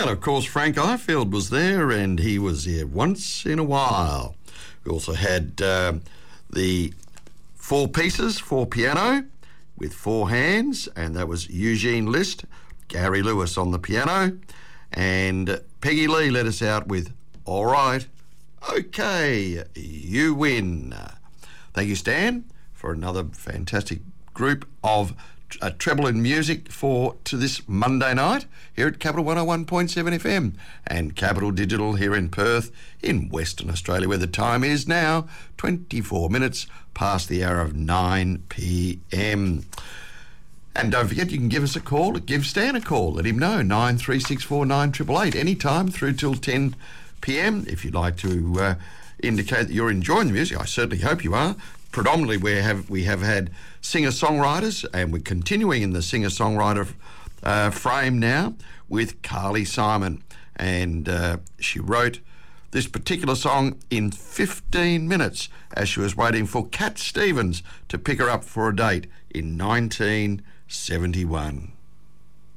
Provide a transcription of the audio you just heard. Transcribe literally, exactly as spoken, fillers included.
And of course, Frank Ifield was there, and he was here once in a while. We also had uh, the Four Pieces for piano with four hands, and that was Eugene List, Gary Lewis on the piano, and Peggy Lee let us out with All Right, OK, You Win. Thank you, Stan, for another fantastic group of uh, treble and music for to this Monday night here at Capital one oh one point seven F M and Capital Digital here in Perth in Western Australia, where the time is now twenty-four minutes past the hour of nine p m. And don't forget, you can give us a call. Give Stan a call. Let him know, nine three six four nine eight eight eight, any time through till ten p m if you'd like to uh, indicate that you're enjoying the music. I certainly hope you are. Predominantly we have we have had singer-songwriters, and we're continuing in the singer-songwriter uh, frame now with Carly Simon. And uh, she wrote this particular song in fifteen minutes as she was waiting for Cat Stevens to pick her up for a date in nineteen seventy-one.